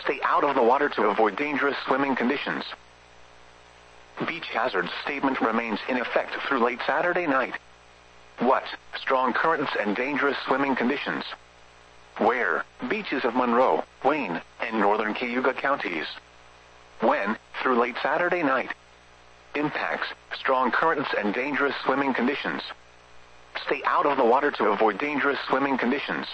Stay out of the water to avoid dangerous swimming conditions. Beach hazards statement remains in effect through late Saturday night. What? Strong currents and dangerous swimming conditions. Where? Beaches of Monroe, Wayne, and northern Cayuga counties. When? Through late Saturday night. Impacts: strong currents and dangerous swimming conditions. Stay out of the water to avoid dangerous swimming conditions.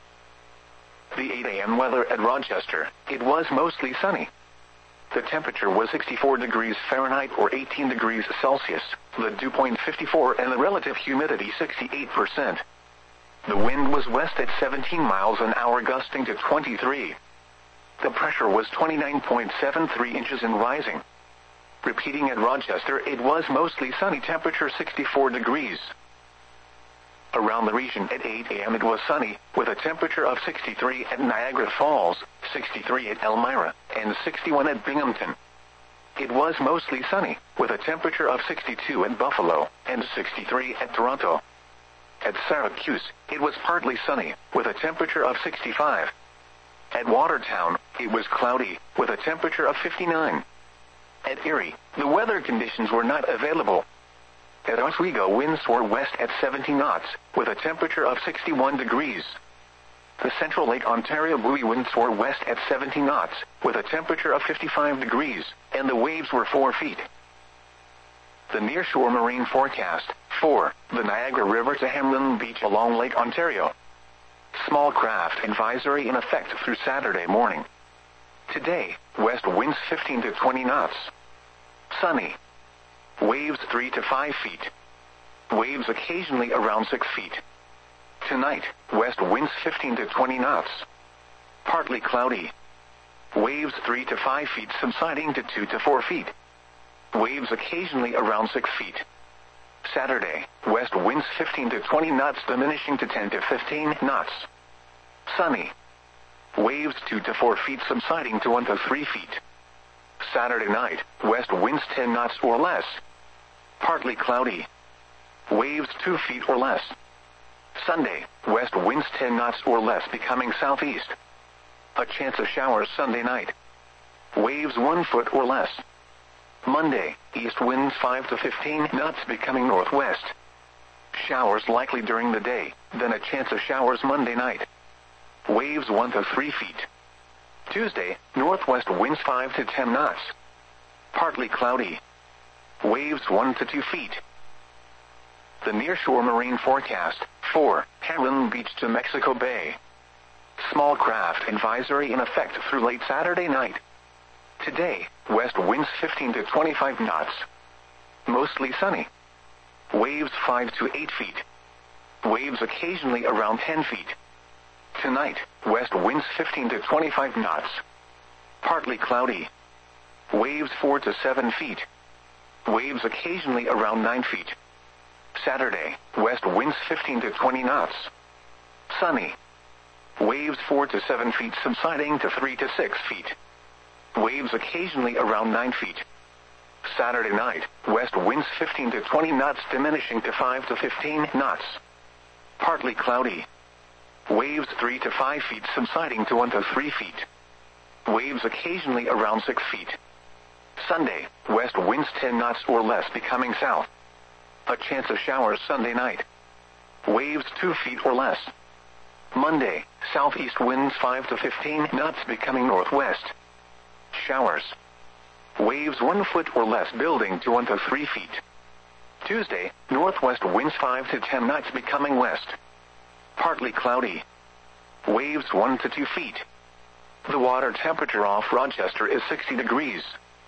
The 8 a.m. weather at Rochester. It was mostly sunny. The temperature was 64 degrees Fahrenheit or 18 degrees Celsius, the dew point 54 and the relative humidity 68%. The wind was west at 17 miles an hour gusting to 23. The pressure was 29.73 inches and rising. Repeating at Rochester, it was mostly sunny, temperature 64 degrees. Around the region at 8 a.m. it was sunny, with a temperature of 63 at Niagara Falls, 63 at Elmira, and 61 at Binghamton. It was mostly sunny, with a temperature of 62 at Buffalo, and 63 at Toronto. At Syracuse, it was partly sunny, with a temperature of 65. At Watertown, it was cloudy, with a temperature of 59. At Erie, the weather conditions were not available. At Oswego, winds were west at 70 knots, with a temperature of 61 degrees. The Central Lake Ontario buoy winds were west at 70 knots, with a temperature of 55 degrees, and the waves were 4 feet. The nearshore marine forecast: 4. The Niagara River to Hamlin Beach along Lake Ontario. Small craft advisory in effect through Saturday morning. Today, west winds 15 to 20 knots. Sunny. Waves 3 to 5 feet. Waves occasionally around 6 feet. Tonight, west winds 15 to 20 knots. Partly cloudy. Waves 3 to 5 feet subsiding to 2 to 4 feet. Waves occasionally around 6 feet. Saturday, west winds 15 to 20 knots diminishing to 10 to 15 knots. Sunny. Waves 2 to 4 feet subsiding to 1 to 3 feet. Saturday night, west winds 10 knots or less. Partly cloudy. Waves 2 feet or less. Sunday, west winds 10 knots or less becoming southeast. A chance of showers Sunday night. Waves 1 foot or less. Monday, east winds 5 to 15 knots becoming northwest. Showers likely during the day, then a chance of showers Monday night. Waves 1 to 3 feet. Tuesday, northwest winds 5 to 10 knots. Partly cloudy. Waves 1 to 2 feet. The nearshore marine forecast: 4. Hamlin Beach to Mexico Bay. Small craft advisory in effect through late Saturday night. Today, west winds 15 to 25 knots. Mostly sunny. Waves 5 to 8 feet. Waves occasionally around 10 feet. Tonight, west winds 15 to 25 knots. Partly cloudy. Waves 4 to 7 feet. Waves occasionally around 9 feet. Saturday, west winds 15 to 20 knots. Sunny. Waves 4 to 7 feet subsiding to 3 to 6 feet. Waves occasionally around 9 feet. Saturday night, west winds 15 to 20 knots diminishing to 5 to 15 knots. Partly cloudy. Waves 3 to 5 feet subsiding to 1 to 3 feet. Waves occasionally around 6 feet. Sunday, west winds 10 knots or less becoming south. A chance of showers Sunday night. Waves 2 feet or less. Monday, southeast winds 5 to 15 knots becoming northwest. Showers. Waves 1 foot or less building to 1 to 3 feet. Tuesday, northwest winds 5 to 10 knots becoming west. Partly cloudy. Waves 1 to 2 feet. The water temperature off Rochester is 60 degrees.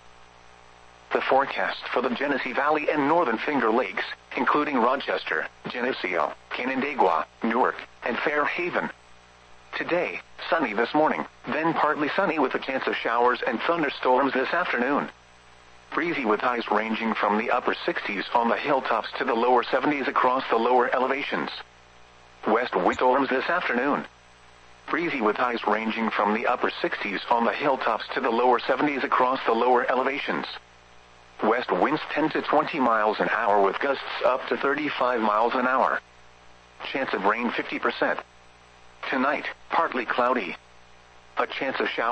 The forecast for the Genesee Valley and Northern Finger Lakes, including Rochester, Geneseo, Canandaigua, Newark, and Fairhaven. Today, sunny this morning, then partly sunny with a chance of showers and thunderstorms this afternoon. Breezy with highs ranging from the upper 60s on the hilltops to the lower 70s across the lower elevations. West wind storms this afternoon. Breezy with highs ranging from the upper 60s on the hilltops to the lower 70s across the lower elevations. West winds 10 to 20 miles an hour with gusts up to 35 miles an hour. Chance of rain 50%. Tonight, partly cloudy. A chance of showers.